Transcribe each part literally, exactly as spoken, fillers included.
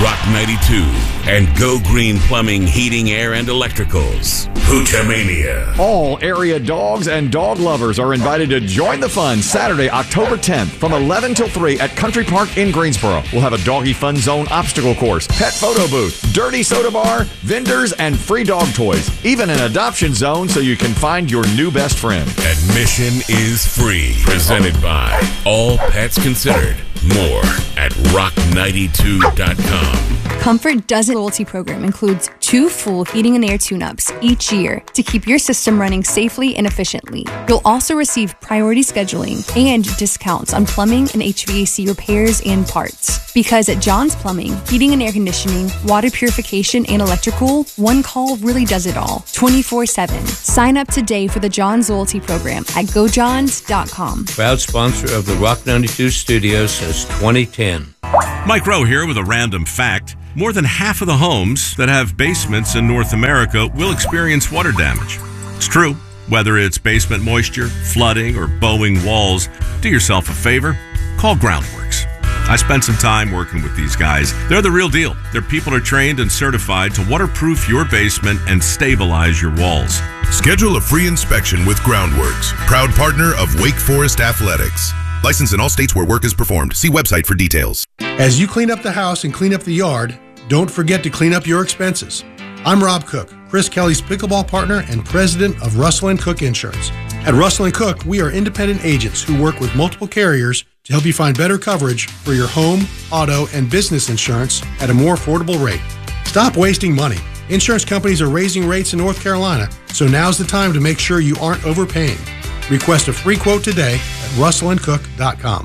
Rock ninety-two and Go Green Plumbing, Heating, Air, and Electricals. Hootamania. All area dogs and dog lovers are invited to join the fun Saturday, October tenth from eleven till three at Country Park in Greensboro. We'll have a doggy fun zone obstacle course, pet photo booth, dirty soda bar, vendors, and free dog toys. Even an adoption zone so you can find your new best friend. Admission is free. Presented by All Pets Considered. More at rock ninety-two dot com. Comfort Dozen loyalty program includes two full heating and air tune-ups each year to keep your system running safely and efficiently. You'll also receive priority scheduling and discounts on plumbing and H V A C repairs and parts. Because at John's Plumbing, heating and air conditioning, water purification, and electrical, one call really does it all, twenty-four seven. Sign up today for the John's loyalty program at go johns dot com. Proud sponsor of the Rock ninety-two studios since twenty ten. Mike Rowe here with a random fact. More than half of the homes that have basements in North America will experience water damage. It's true. Whether it's basement moisture, flooding, or bowing walls, do yourself a favor. Call Groundworks. I spent some time working with these guys. They're the real deal. Their people are trained and certified to waterproof your basement and stabilize your walls. Schedule a free inspection with Groundworks, proud partner of Wake Forest Athletics. Licensed in all states where work is performed. See website for details. As you clean up the house and clean up the yard, don't forget to clean up your expenses. I'm Rob Cook, Chris Kelly's pickleball partner and president of Russell and Cook Insurance. At Russell and Cook, we are independent agents who work with multiple carriers to help you find better coverage for your home, auto, and business insurance at a more affordable rate. Stop wasting money. Insurance companies are raising rates in North Carolina, so now's the time to make sure you aren't overpaying. Request a free quote today at russell and cook dot com.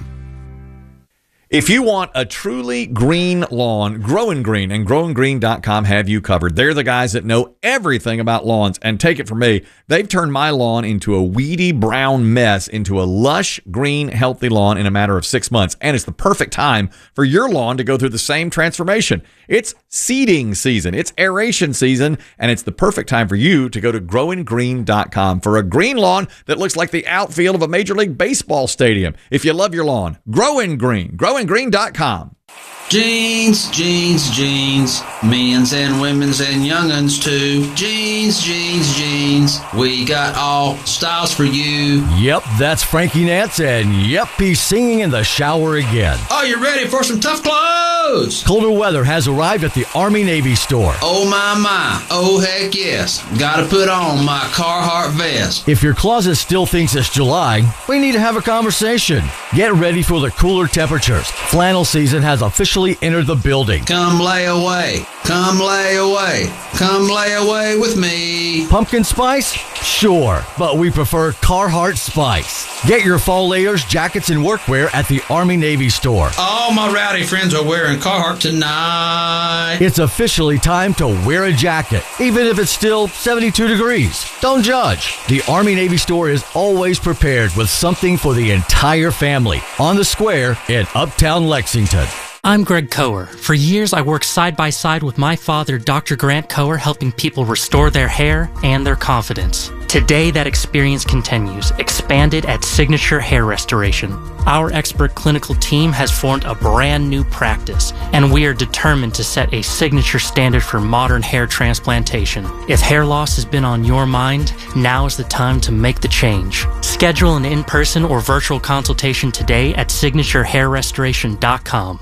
If you want a truly green lawn, Growing Green and growing green dot com have you covered. They're the guys that know everything about lawns, and take it from me, they've turned my lawn into a weedy brown mess into a lush, green, healthy lawn in a matter of six months. And it's the perfect time for your lawn to go through the same transformation. It's seeding season, it's aeration season, and it's the perfect time for you to go to growing green dot com for a green lawn that looks like the outfield of a Major League Baseball stadium. If you love your lawn, Growing Green, growing green dot com. Jeans, jeans, jeans, men's and women's and young'uns too. Jeans, jeans, jeans, we got all styles for you. Yep, that's Frankie Nance, and yep, he's singing in the shower again. Are you ready for some tough clothes? Colder weather has arrived at the Army-Navy store. Oh my, my, oh heck yes, gotta put on my Carhartt vest. If your closet still thinks it's July, we need to have a conversation. Get ready for the cooler temperatures. Flannel season has officially entered the building. Come lay away, come lay away, come lay away with me. Pumpkin spice? Sure, but we prefer Carhartt Spice. Get your fall layers, jackets, and workwear at the Army-Navy store. All my rowdy friends are wearing Carhartt tonight. It's officially time to wear a jacket, even if it's still seventy-two degrees. Don't judge. The Army-Navy store is always prepared with something for the entire family on the square in Uptown Lexington. I'm Greg Coher. For years, I worked side by side with my father, Doctor Grant Coher, helping people restore their hair and their confidence. Today, that experience continues, expanded at Signature Hair Restoration. Our expert clinical team has formed a brand new practice, and we are determined to set a signature standard for modern hair transplantation. If hair loss has been on your mind, now is the time to make the change. Schedule an in-person or virtual consultation today at signature hair restoration dot com.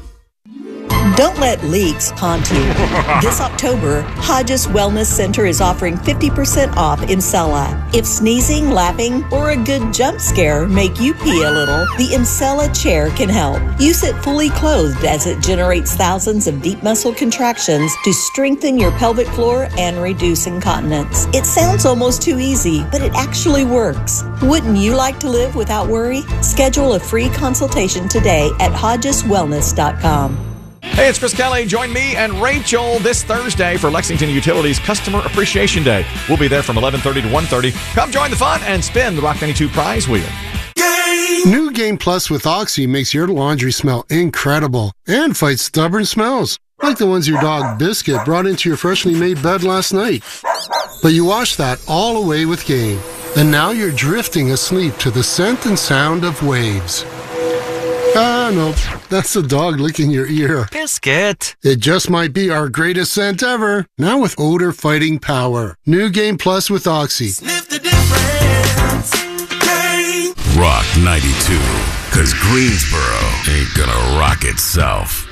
Don't let leaks haunt you. This October, Hodges Wellness Center is offering fifty percent off Emsella. If sneezing, lapping, or a good jump scare make you pee a little, the Emsella chair can help. Use it fully clothed as it generates thousands of deep muscle contractions to strengthen your pelvic floor and reduce incontinence. It sounds almost too easy, but it actually works. Wouldn't you like to live without worry? Schedule a free consultation today at hodges wellness dot com. Hey, it's Chris Kelly. Join me and Rachel this Thursday for Lexington Utilities Customer Appreciation Day. We'll be there from eleven thirty to one thirty. Come join the fun and spin the Rock ninety-two prize wheel. Game! New Game Plus with Oxy makes your laundry smell incredible and fights stubborn smells, like the ones your dog Biscuit brought into your freshly made bed last night. But you wash that all away with Game, and now you're drifting asleep to the scent and sound of waves. Ah, no, that's the dog licking your ear. Biscuit. It just might be our greatest scent ever. Now with odor fighting power. New Game Plus with Oxy. Sniff the difference. Game. Rock ninety-two, because Greensboro ain't gonna rock itself.